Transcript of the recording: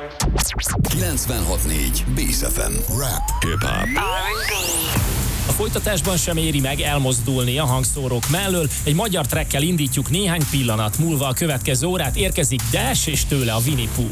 96.4 Bész FM. Rap, hip-hop. A folytatásban sem éri meg elmozdulni a hangszórók mellől. Egy magyar trackkel indítjuk, néhány pillanat múlva a következő órát, érkezik Dash és tőle a Winnie Pooh.